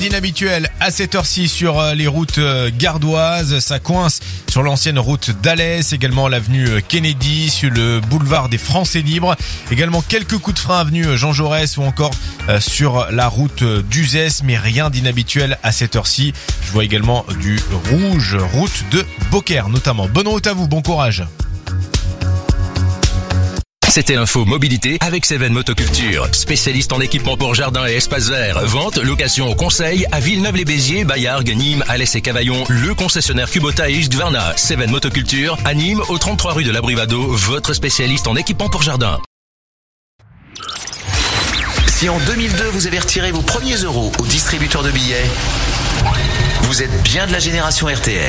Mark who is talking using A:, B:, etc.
A: d'inhabituel à cette heure-ci sur les routes gardoises. Ça coince sur l'ancienne route d'Alès, également l'avenue Kennedy, sur le boulevard des Français libres. Également quelques coups de frein avenue Jean Jaurès ou encore sur la route d'Uzès, mais rien d'inhabituel à cette heure-ci. Je vois également du rouge, route de Beaucaire notamment. Bonne route à vous, bon courage.
B: C'était l'info mobilité avec Seven Motoculture, spécialiste en équipement pour jardin et espace vert. Vente, location, conseil à Villeneuve-les-Béziers, Bayargues, Nîmes, Alès et Cavaillon. Le concessionnaire Kubota et Husqvarna. Seven Motoculture à Nîmes, au 33 rue de la Brivado, votre spécialiste en équipement pour jardin.
C: Si en 2002 vous avez retiré vos premiers euros au distributeur de billets, vous êtes bien de la génération RTL.